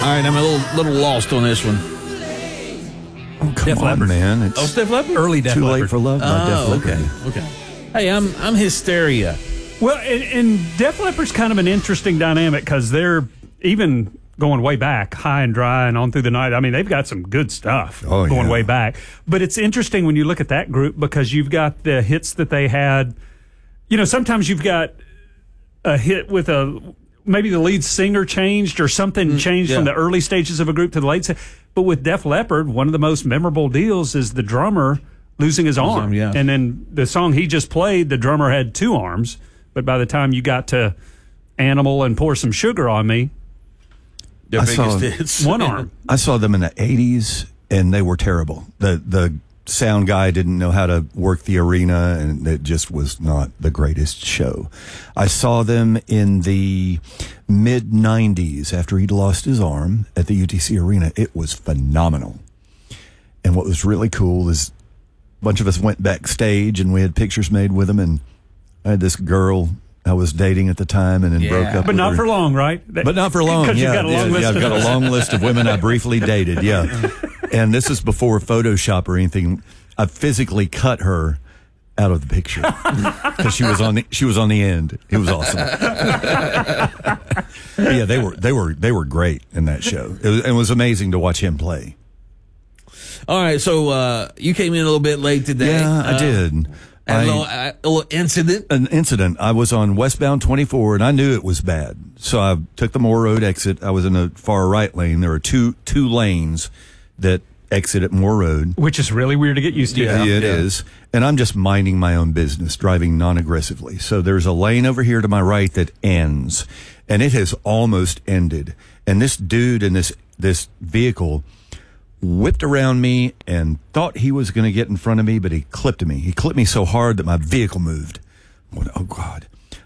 right, I'm a little lost on this one. Oh, come Def on, Leppard. man. It's Def Leppard? Early Def Too Leppard. Late for Love by Def Leppard. Okay. Hey, I'm Hysteria. Well, and Def Leppard's kind of an interesting dynamic because they're even going way back, High and Dry and On Through the Night. I mean, they've got some good stuff going way back. But it's interesting when you look at that group because you've got the hits that they had. You know, sometimes you've got a hit with maybe the lead singer changed or something changed from the early stages of a group to the late. But with Def Leppard, one of the most memorable deals is the drummer losing his arm. Yeah. And then the song he just played, the drummer had two arms. But by the time you got to Animal and Pour Some Sugar on Me, Their I biggest saw- hits. one arm. I saw them in the 80s, and they were terrible. The sound guy didn't know how to work the arena, and it just was not the greatest show. I saw them in the mid-90s after he'd lost his arm at the UTC Arena. It was phenomenal. And what was really cool is a bunch of us went backstage, and we had pictures made with him, and I had this girl I was dating at the time and then broke up But with not her. for long, right? But not for long. Because Yeah, you've got a long list. I've got a long list of women I briefly dated. Yeah, and this is before Photoshop or anything. I physically cut her out of the picture because she was on the end. It was awesome. Yeah, they were great in that show. It was amazing to watch him play. All right, so you came in a little bit late today. Yeah, I did. A little incident. An incident. I was on westbound 24 and I knew it was bad. So I took the Moore Road exit. I was in the far right lane. There are two lanes that exit at Moore Road. Which is really weird to get used to. Yeah, it is. And I'm just minding my own business, driving non-aggressively. So there's a lane over here to my right that ends, and it has almost ended. And this dude in this vehicle whipped around me and thought he was going to get in front of me, but he clipped me. He clipped me so hard that my vehicle moved. I went, oh, God.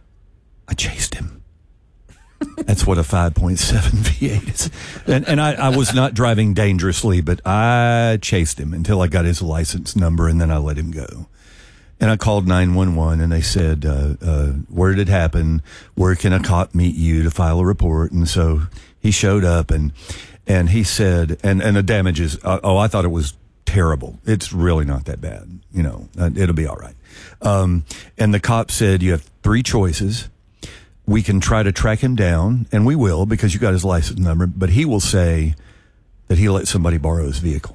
I chased him. That's what a 5.7 V8 is. And I was not driving dangerously, but I chased him until I got his license number, and then I let him go. And I called 911, and they said, where did it happen? Where can a cop meet you to file a report? And so he showed up, and he said, and the damages, I thought it was terrible. It's really not that bad. You know, it'll be all right. And the cop said, you have three choices. We can try to track him down, and we will because you got his license number, but he will say that he let somebody borrow his vehicle.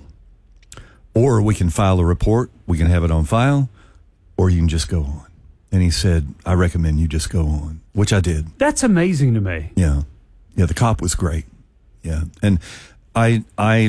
Or we can file a report, we can have it on file, or you can just go on. And he said, I recommend you just go on, which I did. That's amazing to me. Yeah. Yeah, the cop was great. Yeah. And I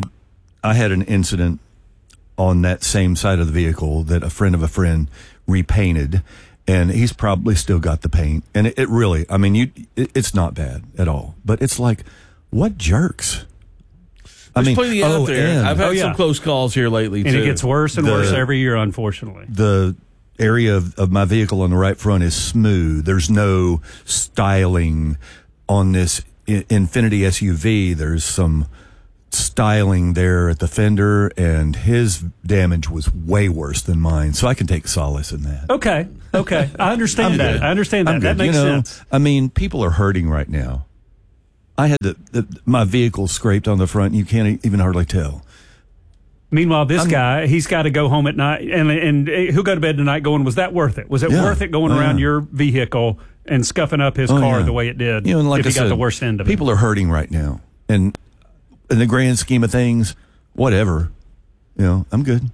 had an incident on that same side of the vehicle that a friend of a friend repainted, and he's probably still got the paint. And it really, I mean, it's not bad at all. But it's like, what jerks? There's plenty out there. and I've had some close calls here lately, And too. it gets worse and worse every year, unfortunately. the area of my vehicle on the right front is smooth. There's no styling on this Infiniti SUV. There's some styling there at the fender, and his damage was way worse than mine. So I can take solace in that. Okay. I understand that. good. I understand that. I'm That good. makes sense. I mean, people are hurting right now. I had my vehicle scraped on the front. You can't even hardly tell. Meanwhile, this guy, he's got to go home at night, and he'll go to bed tonight going, was that worth it? Was it worth it going around your vehicle and scuffing up his car the way it did, and like if I he got said, the worst end of it? People are hurting right now. And in the grand scheme of things, whatever. You know, I'm good.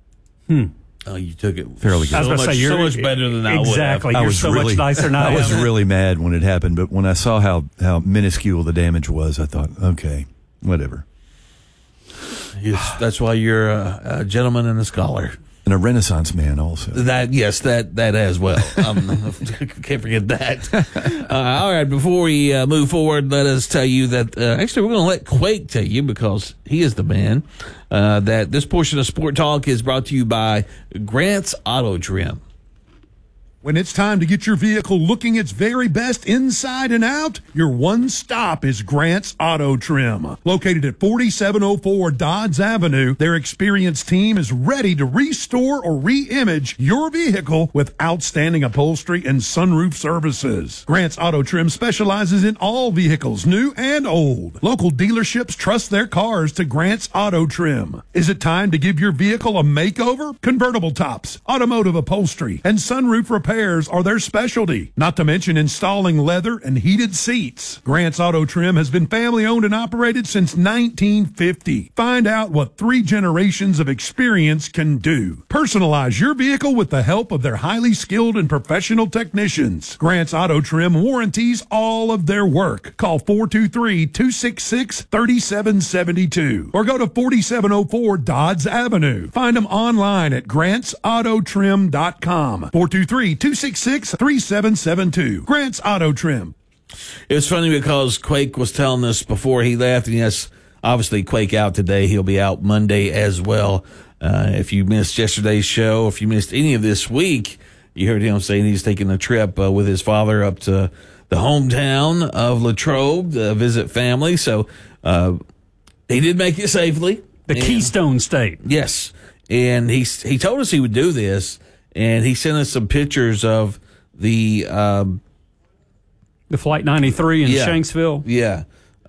Oh, you took it Fairly good. I was about to say, you're so much better than I would have. Exactly. You're so much nicer than I I was am. really mad when it happened, but when I saw how minuscule the damage was, I thought, okay, whatever. Yes, that's why you're a gentleman and a scholar. And a Renaissance man also. That as well. Can't forget that. All right, before we move forward, let us tell you that actually we're going to let Quake tell you, because he is the man, that this portion of Sport Talk is brought to you by Grant's Auto Trim. When it's time to get your vehicle looking its very best inside and out, your one stop is Grant's Auto Trim. Located at 4704 Dodds Avenue, their experienced team is ready to restore or re-image your vehicle with outstanding upholstery and sunroof services. Grant's Auto Trim specializes in all vehicles, new and old. Local dealerships trust their cars to Grant's Auto Trim. Is it time to give your vehicle a makeover? Convertible tops, automotive upholstery, and sunroof repairs are their specialty, not to mention installing leather and heated seats. Grant's Auto Trim has been family owned and operated since 1950. Find out what 3 generations of experience can do. Personalize your vehicle with the help of their highly skilled and professional technicians. Grant's Auto Trim warranties all of their work. Call 423-266-3772 or go to 4704 Dodds Avenue. Find them online at grantsautotrim.com. 423-266-3772. Grant's Auto Trim. It was funny because Quake was telling us before he left, and yes, obviously Quake out today. He'll be out Monday as well. If you missed yesterday's show, if you missed any of this week, you heard him saying he's taking a trip with his father up to the hometown of Latrobe to visit family. So he did make it safely. The Keystone State. Yes. And he told us he would do this. And he sent us some pictures of the Flight 93 in Shanksville. Yeah.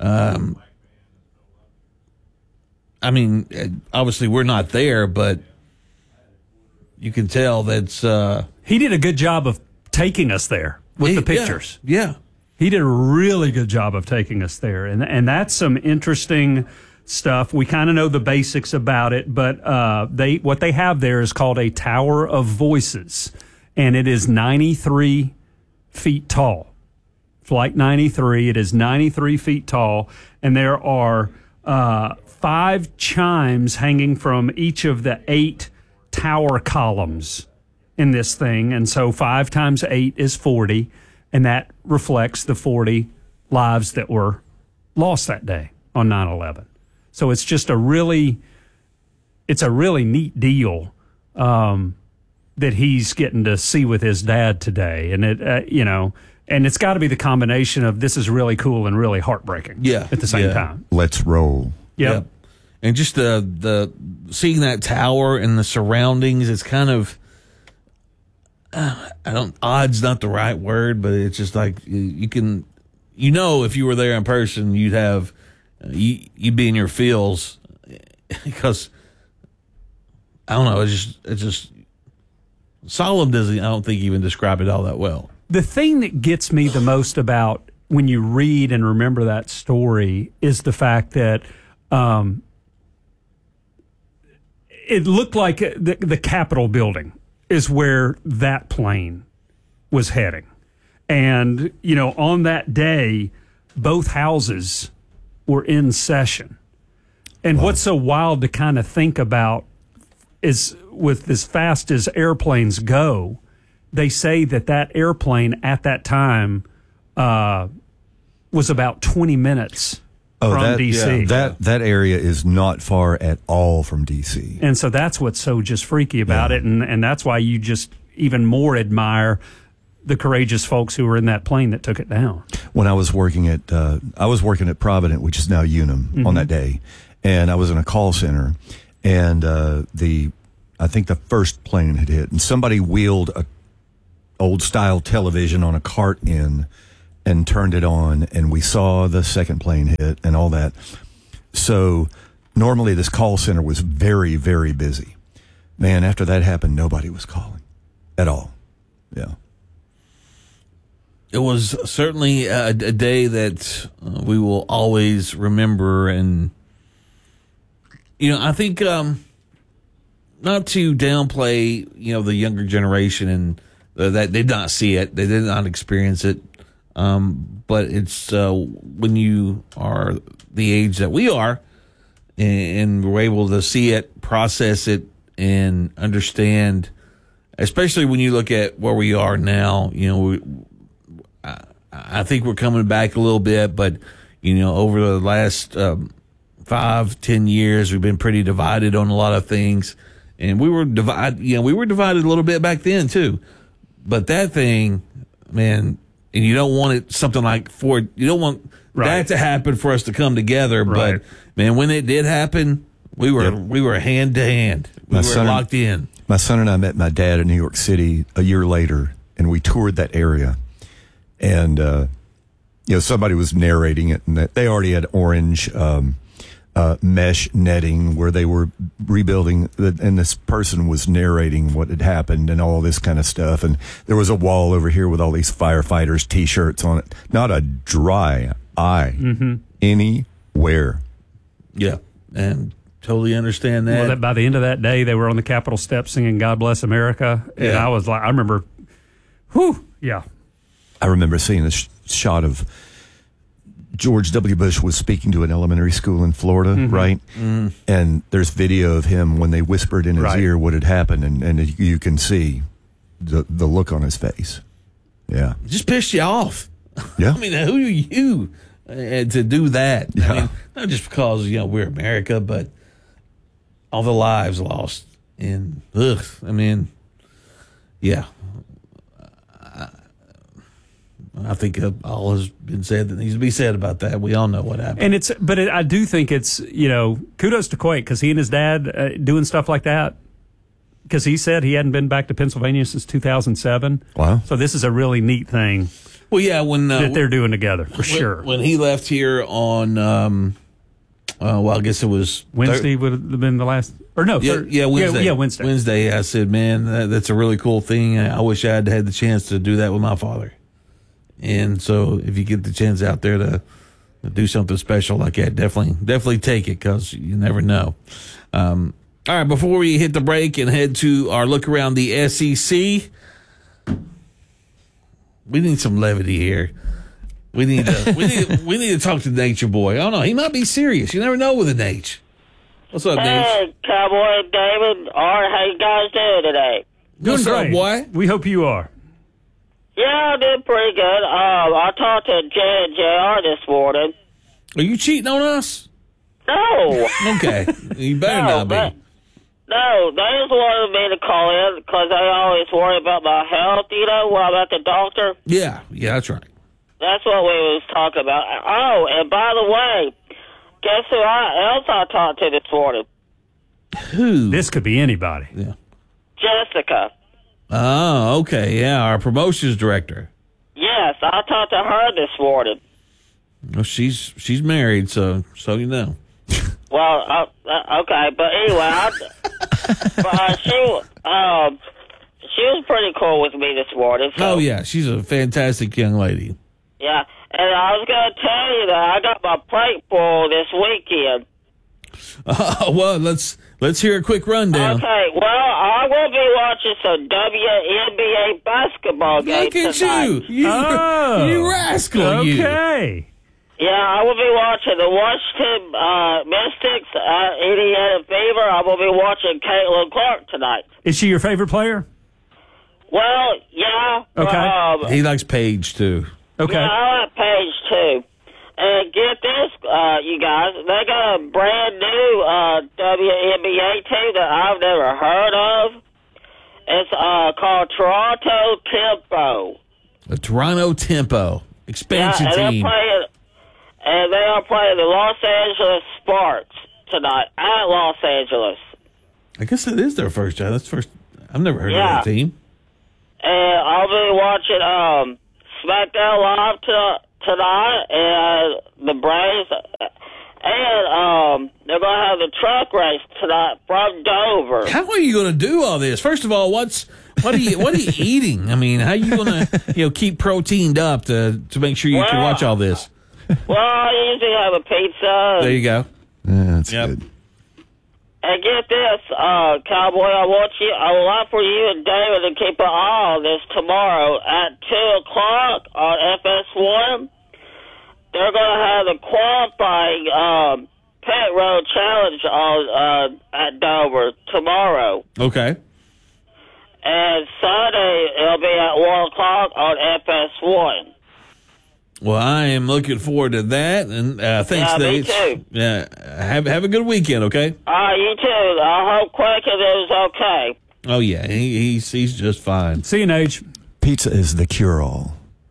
I mean, obviously we're not there, but you can tell that's... he did a good job of taking us there with the pictures. Yeah. He did a really good job of taking us there. And that's some interesting stuff. We kind of know the basics about it, but what they have there is called a Tower of Voices, and it is 93 feet tall. Flight 93, it is 93 feet tall, and there are 5 chimes hanging from each of the 8 tower columns in this thing, and so 5 times 8 is 40, and that reflects the 40 lives that were lost that day on 9/11. So it's just a really neat deal that he's getting to see with his dad today, and it and it's got to be the combination of this is really cool and really heartbreaking. Yeah, at the same time. Let's roll. Yep. And just the seeing that tower and the surroundings, it's kind of odd's not the right word, but it's just like you can if you were there in person, you'd have. You'd be in your feels because I don't know. It's just solemn doesn't. I don't think even describe it all that well. The thing that gets me the most about when you read and remember that story is the fact that it looked like the Capitol building is where that plane was heading, and on that day, both houses were in session. And what's so wild to kind of think about is with as fast as airplanes go, they say that airplane at that time was about 20 minutes from D.C. Yeah, that area is not far at all from D.C. And so that's what's so just freaky about it. And that's why you just even more admire the courageous folks who were in that plane that took it down. When I was working at Provident, which is now Unum, on that day, and I was in a call center, and I think the first plane had hit, and somebody wheeled a old style television on a cart in and turned it on, and we saw the second plane hit and all that. So normally this call center was very, very busy. Man, after that happened, nobody was calling at all. Yeah. It was certainly a day that we will always remember. And, I think not to downplay, the younger generation and that did not see it. They did not experience it. But it's when you are the age that we are and we're able to see it, process it, and understand, especially when you look at where we are now, I think we're coming back a little bit, but, over the last 5-10 years, we've been pretty divided on a lot of things. And we were divided a little bit back then too. But that thing, man, and you don't want it something like Ford. You don't want that to happen for us to come together. Right. But man, when it did happen, we were hand to hand. We were locked in. My son and I met my dad in New York City a year later, and we toured that area. And somebody was narrating it, and that they already had orange mesh netting where they were rebuilding, and this person was narrating what had happened and all this kind of stuff. And there was a wall over here with all these firefighters' T-shirts on it. Not a dry eye anywhere. Yeah, and totally understand that. Well, by the end of that day, they were on the Capitol steps singing "God Bless America," and I was like, I remember, I remember seeing this shot of George W. Bush was speaking to an elementary school in Florida, right? Mm-hmm. And there's video of him when they whispered in his ear what had happened, and you can see the look on his face. Yeah. It just pissed you off. Yeah. I mean, who are you to do that? Yeah. I mean, not just because, we're America, but all the lives lost. And, I mean, yeah. I think all has been said that needs to be said about that. We all know what happened. And I do think it's, kudos to Quake because he and his dad doing stuff like that. Because he said he hadn't been back to Pennsylvania since 2007. Wow. So this is a really neat thing. Well, yeah, that they're doing together for sure. When he left here on, I guess it was Wednesday would have been the last, or no? Wednesday. Wednesday. Wednesday. I said, man, that's a really cool thing. I wish I had the chance to do that with my father. And so, if you get the chance out there to do something special like that, definitely take it because you never know. All right, before we hit the break and head to our look around the SEC, we need some levity here. We need to talk to Nature Boy. I don't know. He might be serious. You never know with an H. What's up, Nate? Hey, Cowboy David. Art, how you guys doing today? Doing great, boy. We hope you are. Yeah, I did pretty good. I talked to JR this morning. Are you cheating on us? No. Okay. You better not be. No, they just wanted me to call in because they always worry about my health, when I'm at the doctor. Yeah, that's right. That's what we was talking about. Oh, and by the way, guess who else I talked to this morning? Who? This could be anybody. Yeah. Jessica. Oh, okay. Yeah, our promotions director. Yes, I talked to her this morning. Well, she's married, so you know. Well, okay, but anyway, she was pretty cool with me this morning. So. Oh yeah, she's a fantastic young lady. Yeah, and I was going to tell you that I got my plate full this weekend. Well, let's hear a quick rundown. Okay, well, I will be watching some WNBA basketball games tonight. You rascal! Okay. Yeah, I will be watching the Washington Mystics, Indiana Fever. I will be watching Caitlin Clark tonight. Is she your favorite player? Well, yeah. Okay. He likes Paige too. Okay. Yeah, I like Paige too. And get this, you guys, they got a brand new WNBA team that I've never heard of. It's called Toronto Tempo. The Toronto Tempo expansion team. And they are playing the Los Angeles Sparks tonight at Los Angeles. I guess that is their first job. That's first. I've never heard of that team. And I'll be watching SmackDown Live tonight, and the Braves, and they're going to have the truck race tonight from Dover. How are you going to do all this? First of all, what are you eating? I mean, how are you going to keep proteined up to make sure you can watch all this? Well, I usually have a pizza. There you go. Yeah, that's good. And get this, Cowboy, I would like for you and David to keep an eye on this tomorrow at 2 o'clock on FS1. They're going to have the qualifying pit road challenge at Dover tomorrow. Okay. And Sunday, it'll be at 1 o'clock on FS1. Well, I am looking forward to that, and thanks, Nate. Me too. Yeah, have a good weekend, okay? You too. I hope Quaker is okay. Oh yeah, he's just fine. See you, Nage. Pizza is the cure-all.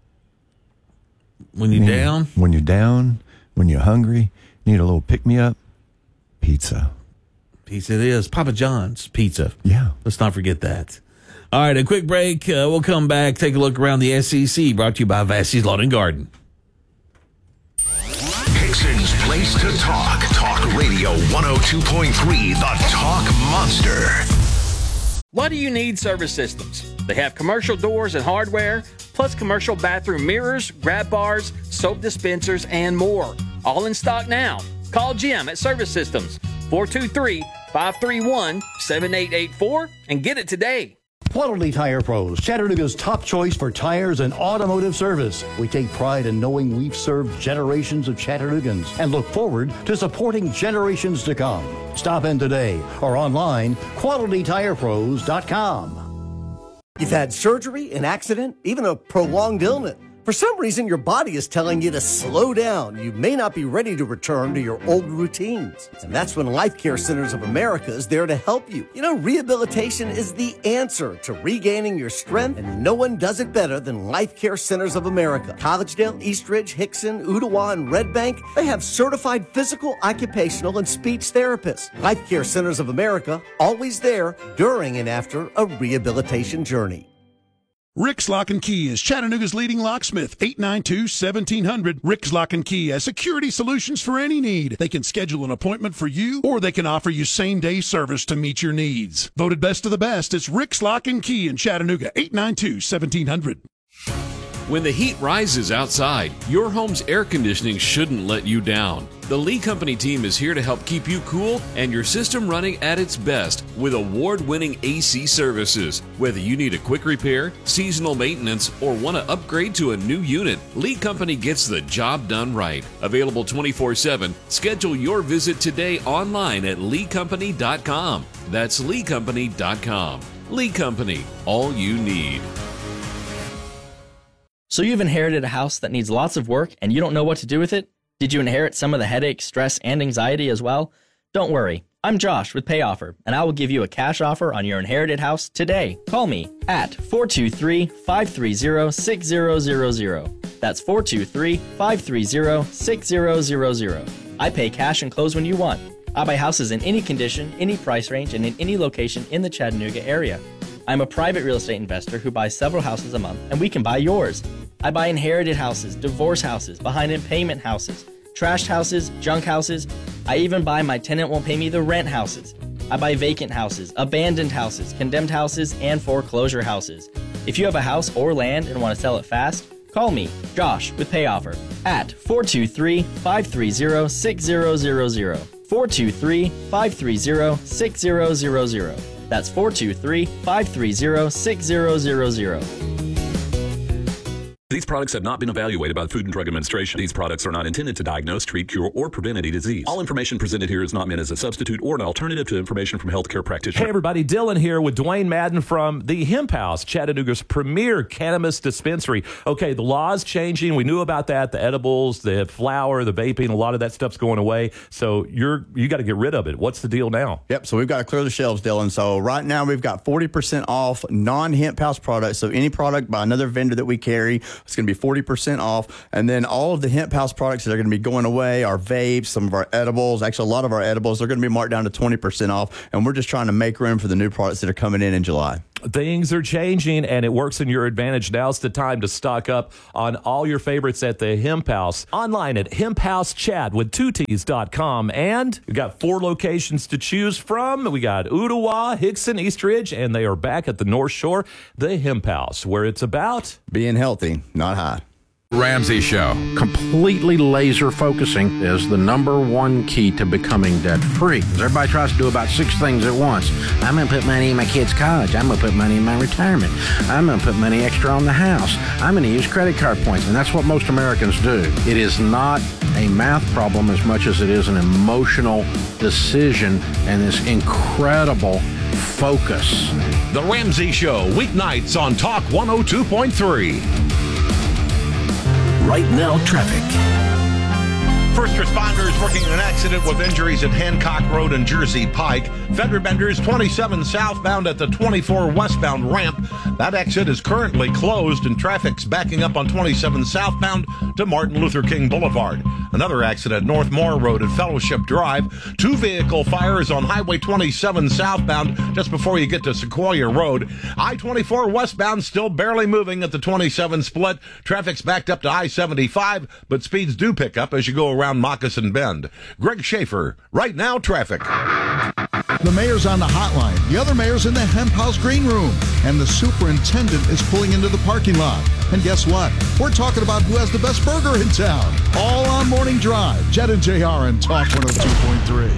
When you're down? When you're down, when you're hungry, need a little pick-me-up, pizza. Pizza it is. Papa John's Pizza. Yeah. Let's not forget that. All right, a quick break. We'll come back, take a look around the SEC, brought to you by Vassey's Lawn and Garden. Hickson's place to talk. Talk Radio 102.3, the Talk Monster. Why do you need Service Systems? They have commercial doors and hardware, plus commercial bathroom mirrors, grab bars, soap dispensers, and more. All in stock now. Call Jim at Service Systems, 423-531-7884, and get it today. Quality Tire Pros, Chattanooga's top choice for tires and automotive service. We take pride in knowing we've served generations of Chattanoogans and look forward to supporting generations to come. Stop in today or online, qualitytirepros.com. You've had surgery, an accident, even a prolonged illness. For some reason, your body is telling you to slow down. You may not be ready to return to your old routines. And that's when Life Care Centers of America is there to help you. You know, rehabilitation is the answer to regaining your strength, and no one does it better than Life Care Centers of America. Collegedale, Eastridge, Hickson, Ooltewah, and Red Bank, they have certified physical, occupational, and speech therapists. Life Care Centers of America, always there during and after a rehabilitation journey. Rick's Lock and Key is Chattanooga's leading locksmith, 892-1700. Rick's Lock and Key has security solutions for any need. They can schedule an appointment for you, or they can offer you same-day service to meet your needs. Voted best of the best, it's Rick's Lock and Key in Chattanooga, 892-1700. When the heat rises outside, your home's air conditioning shouldn't let you down. The Lee Company team is here to help keep you cool and your system running at its best with award-winning AC services. Whether you need a quick repair, seasonal maintenance, or want to upgrade to a new unit, Lee Company gets the job done right. Available 24/7. Schedule your visit today online at leecompany.com. That's leecompany.com. Lee Company, all you need. So you've inherited a house that needs lots of work and you don't know what to do with it? Did you inherit some of the headache, stress, and anxiety as well? Don't worry. I'm Josh with PayOffer, and I will give you a cash offer on your inherited house today. Call me at 423-530-6000. That's 423-530-6000. I pay cash and close when you want. I buy houses in any condition, any price range, and in any location in the Chattanooga area. I'm a private real estate investor who buys several houses a month, and we can buy yours. I buy inherited houses, divorce houses, behind in payment houses, trashed houses, junk houses. I even buy my tenant won't pay me the rent houses. I buy vacant houses, abandoned houses, condemned houses, and foreclosure houses. If you have a house or land and want to sell it fast, call me, Josh, with PayOffer at 423-530-6000. 423-530-6000. That's 423-530-6000. These products have not been evaluated by the Food and Drug Administration. These products are not intended to diagnose, treat, cure, or prevent any disease. All information presented here is not meant as a substitute or an alternative to information from healthcare practitioners. Hey everybody, Dylan here with Dwayne Madden from the Hemp House, Chattanooga's premier cannabis dispensary. Okay, the law's changing. We knew about that. The edibles, the flower, the vaping, a lot of that stuff's going away. So you got to get rid of it. What's the deal now? Yep, so we've got to clear the shelves, Dylan. So right now we've got 40% off non-Hemp House products. So any product by another vendor that we carry, it's going to be 40% off. And then all of the Hemp House products that are going to be going away, our vapes, some of our edibles, actually a lot of our edibles, they're going to be marked down to 20% off. And we're just trying to make room for the new products that are coming in July. Things are changing, and it works in your advantage. Now's the time to stock up on all your favorites at the Hemp House. Online at hemphousechat.com. And we got 4 locations to choose from. We got Ooltewah, Hickson, Eastridge, and they are back at the North Shore, the Hemp House, where it's about being healthy, not high. Ramsey Show. Completely laser focusing is the number one key to becoming debt-free. Everybody tries to do about 6 things at once. I'm going to put money in my kids' college. I'm going to put money in my retirement. I'm going to put money extra on the house. I'm going to use credit card points. And that's what most Americans do. It is not a math problem as much as it is an emotional decision and this incredible focus. The Ramsey Show, weeknights on Talk 102.3. Right now, traffic. First responders working an accident with injuries at Hancock Road and Jersey Pike. Fender benders 27 southbound at the 24 westbound ramp. That exit is currently closed and traffic's backing up on 27 southbound to Martin Luther King Boulevard. Another accident North Moore Road at Fellowship Drive. 2 vehicle fires on Highway 27 southbound just before you get to Sequoia Road. I-24 westbound still barely moving at the 27 split. Traffic's backed up to I-75, but speeds do pick up as you go around Moccasin Bend. Greg Schaefer, Right Now Traffic. The mayor's on the hotline. The other mayor's in the Hemp House green room. And the superintendent is pulling into the parking lot. And guess what? We're talking about who has the best burger in town. All on Morning Drive. Jed and JR and Talk 102.3.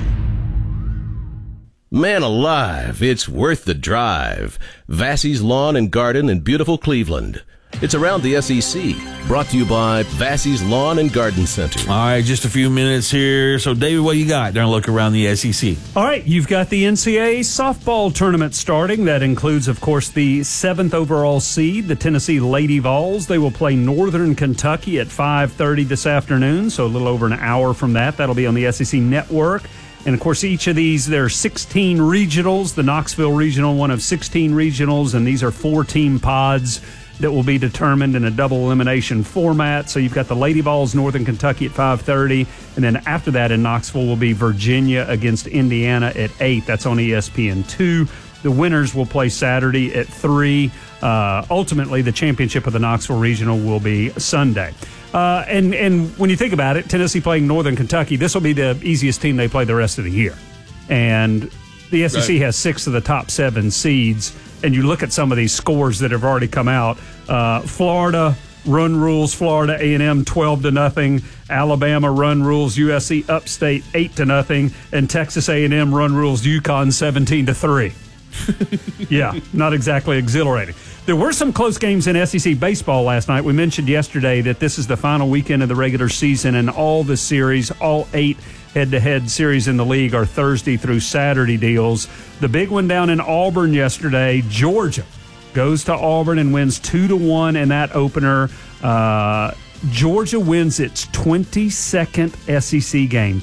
Man alive, it's worth the drive. Vassey's Lawn and Garden in beautiful Cleveland. It's Around the SEC, brought to you by Vassey's Lawn and Garden Center. All right, just a few minutes here. So, David, what you got during a look around the SEC? All right, you've got the NCAA softball tournament starting. That includes, of course, the 7th overall seed, the Tennessee Lady Vols. They will play Northern Kentucky at 5:30 this afternoon, so a little over an hour from that. That'll be on the SEC Network. And, of course, each of these, there are 16 regionals. The Knoxville Regional, one of 16 regionals, and these are 4-team pods that will be determined in a double elimination format. So you've got the Lady Vols, Northern Kentucky at 5:30, and then after that in Knoxville will be Virginia against Indiana at 8. That's on ESPN2. The winners will play Saturday at 3. Ultimately, the championship of the Knoxville Regional will be Sunday. And when you think about it, Tennessee playing Northern Kentucky, this will be the easiest team they play the rest of the year. And the SEC has 6 of the top 7 seeds. And you look at some of these scores that have already come out. Florida run rules Florida A&M 12-0. Alabama run rules USC Upstate 8-0, and Texas A&M run rules UConn 17-3. Yeah, not exactly exhilarating. There were some close games in SEC baseball last night. We mentioned yesterday that this is the final weekend of the regular season, and all the series, all 8 head-to-head series in the league are Thursday through Saturday deals. The big one down in Auburn yesterday, Georgia goes to Auburn and wins 2-1 in that opener. Georgia wins its 22nd SEC game,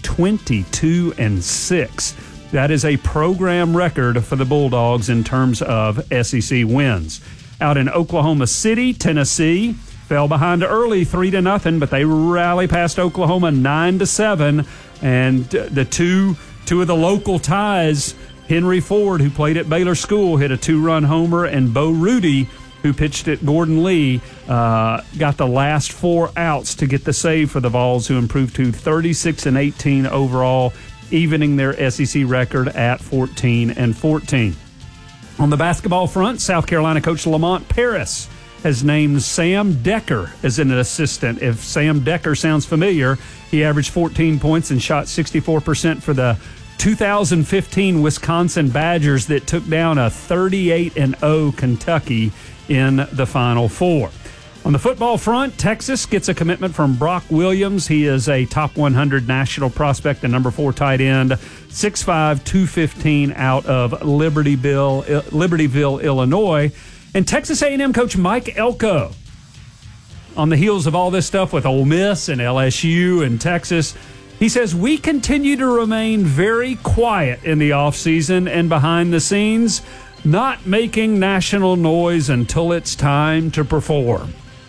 22-6. That is a program record for the Bulldogs in terms of SEC wins. Out in Oklahoma City, Tennessee fell behind early 3-0, but they rally past Oklahoma 9-7. And the two of the local ties, Henry Ford, who played at Baylor School, hit a 2-run homer, and Bo Rudy, who pitched at Gordon Lee, got the last 4 outs to get the save for the Vols, who improved to 36-18 overall, evening their SEC record at 14-14. On the basketball front, South Carolina coach Lamont Paris has named Sam Decker as an assistant. If Sam Decker sounds familiar, he averaged 14 points and shot 64% for the 2015 Wisconsin Badgers that took down a 38-0 Kentucky in the Final Four. On the football front, Texas gets a commitment from Brock Williams. He is a top 100 national prospect, the number 4 tight end, 6'5", 215 out of Libertyville, Illinois. And Texas A&M coach Mike Elko, on the heels of all this stuff with Ole Miss and LSU and Texas, he says, we continue to remain very quiet in the offseason and behind the scenes, not making national noise until it's time to perform.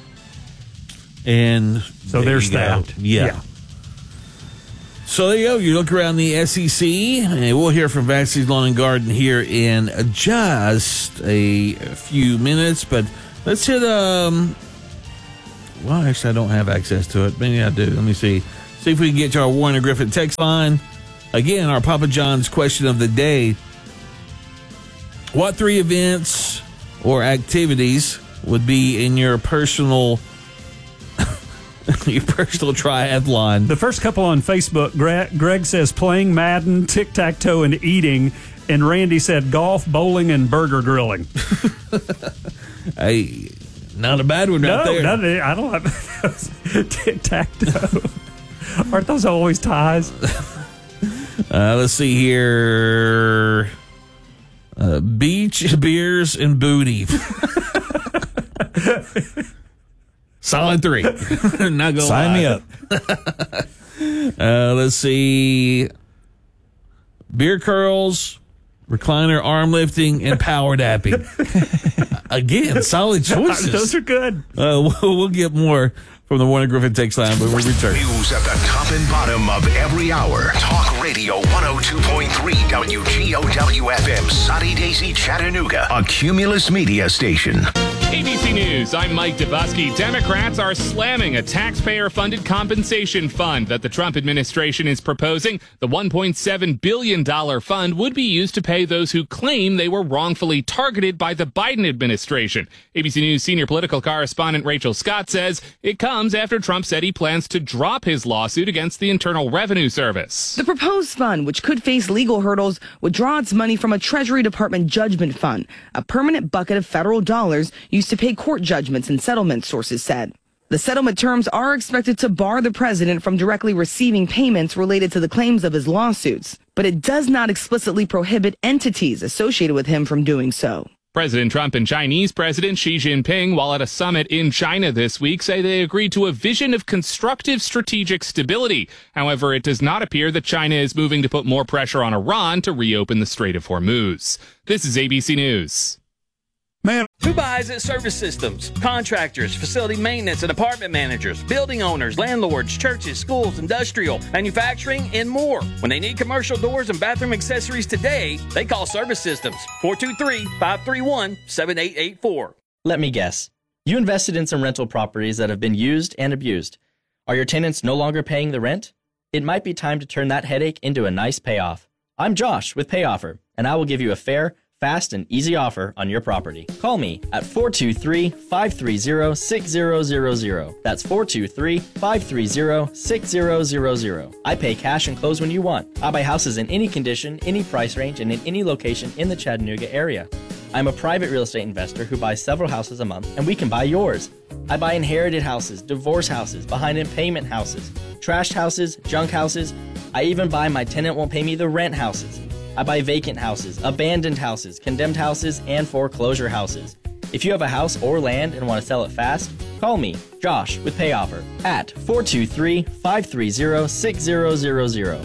And so there's that. Yeah. So there you go. You look around the SEC, and we'll hear from Vassey's Lawn and Garden here in just a few minutes. But let's hit well, actually, I don't have access to it. Maybe I do. Let me see. See if we can get to our Warner Griffin text line. Again, our Papa John's question of the day. What 3 events or activities would be in your personal triathlon? The first couple on Facebook, Greg says playing Madden, tic-tac-toe, and eating. And Randy said golf, bowling, and burger grilling. Hey, not a bad one right there. No, I don't have tic-tac-toe. Aren't those always ties? Let's see here. Beach, beers, and booty. Solid 3. Not gonna Sign lie. me up. Let's see. Beer curls, recliner arm lifting, and power napping. Again, solid choices. Those are good. We'll get more from the Warner Griffin text line, but we'll return. News at the top and bottom of every hour. Talk Radio 102.3 WGOW FM, Sunny Daisy, Chattanooga, a Cumulus Media station. ABC News, I'm Mike Dubusky. Democrats are slamming a taxpayer-funded compensation fund that the Trump administration is proposing. The $1.7 billion fund would be used to pay those who claim they were wrongfully targeted by the Biden administration. ABC News senior political correspondent Rachel Scott says it comes after Trump said he plans to drop his lawsuit against the Internal Revenue Service. The proposed fund, which could face legal hurdles, would draw its money from a Treasury Department judgment fund, a permanent bucket of federal dollars used to pay court judgments and settlements, sources said. The settlement terms are expected to bar the president from directly receiving payments related to the claims of his lawsuits, but it does not explicitly prohibit entities associated with him from doing so. President Trump and Chinese President Xi Jinping, while at a summit in China this week, say they agreed to a vision of constructive strategic stability. However, it does not appear that China is moving to put more pressure on Iran to reopen the Strait of Hormuz. This is ABC News. Man. Who buys at Service Systems? Contractors, facility maintenance and apartment managers, building owners, landlords, churches, schools, industrial, manufacturing, and more. When they need commercial doors and bathroom accessories today, they call Service Systems. 423-531-7884. Let me guess. You invested in some rental properties that have been used and abused. Are your tenants no longer paying the rent? It might be time to turn that headache into a nice payoff. I'm Josh with PayOffer, and I will give you a fair, fast, and easy offer on your property. Call me at 423-530-6000. That's 423-530-6000. I pay cash and close when you want. I buy houses in any condition, any price range, and in any location in the Chattanooga area. I'm a private real estate investor who buys several houses a month, and we can buy yours. I buy inherited houses, divorce houses, behind-in-payment houses, trashed houses, junk houses. I even buy my tenant won't pay me the rent houses. I buy vacant houses, abandoned houses, condemned houses, and foreclosure houses. If you have a house or land and want to sell it fast, call me, Josh, with PayOffer at 423-530-6000.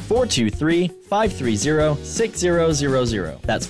423-530-6000. That's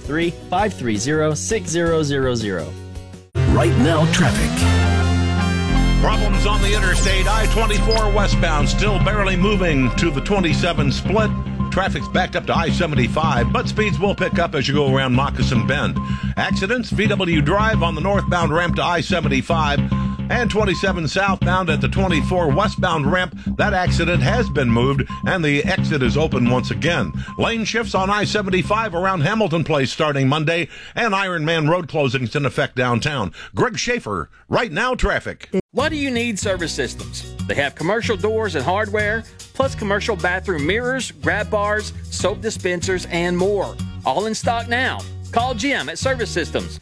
423-530-6000. Right now, traffic. Problems on the interstate. I-24 westbound still barely moving to the 27 split. Traffic's backed up to I-75, but speeds will pick up as you go around Moccasin Bend. Accidents, VW Drive on the northbound ramp to I-75 and 27 southbound at the 24 westbound ramp. That accident has been moved and the exit is open once again. Lane shifts on I-75 around Hamilton Place starting Monday, and Ironman road closings in effect downtown. Greg Schaefer, Right Now Traffic. Why do you need Service Systems? They have commercial doors and hardware, plus commercial bathroom mirrors, grab bars, soap dispensers, and more. All in stock now. Call Jim at Service Systems,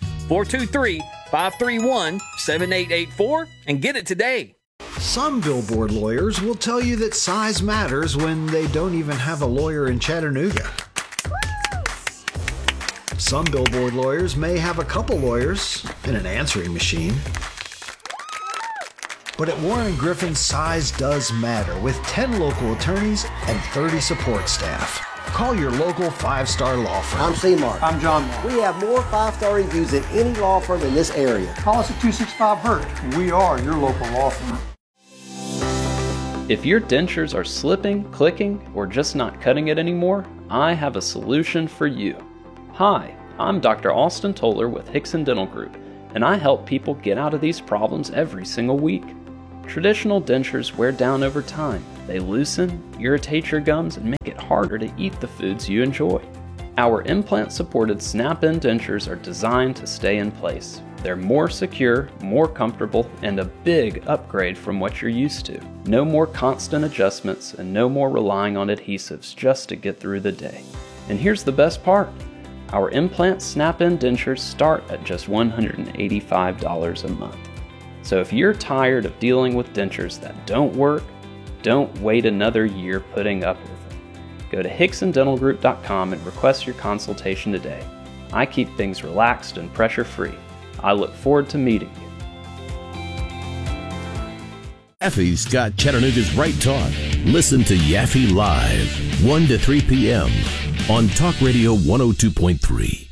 423-531-7884, and get it today. Some billboard lawyers will tell you that size matters when they don't even have a lawyer in Chattanooga. Some billboard lawyers may have a couple lawyers and an answering machine. But at Warren Griffin, size does matter, with 10 local attorneys and 30 support staff. Call your local 5-star law firm. I'm C-Mark. I'm John. We have more 5-star reviews than any law firm in this area. Call us at 265-HURT. We are your local law firm. If your dentures are slipping, clicking, or just not cutting it anymore, I have a solution for you. Hi, I'm Dr. Austin Toller with Hickson Dental Group, and I help people get out of these problems every single week. Traditional dentures wear down over time. They loosen, irritate your gums, and make it harder to eat the foods you enjoy. Our implant-supported snap-in dentures are designed to stay in place. They're more secure, more comfortable, and a big upgrade from what you're used to. No more constant adjustments and no more relying on adhesives just to get through the day. And here's the best part. Our implant snap-in dentures start at just $185 a month. So if you're tired of dealing with dentures that don't work, don't wait another year putting up with them. Go to HicksonDentalGroup.com and request your consultation today. I keep things relaxed and pressure-free. I look forward to meeting you. Yaffe's got Chattanooga's right talk. Listen to Yaffe Live, 1 to 3 p.m. on Talk Radio 102.3.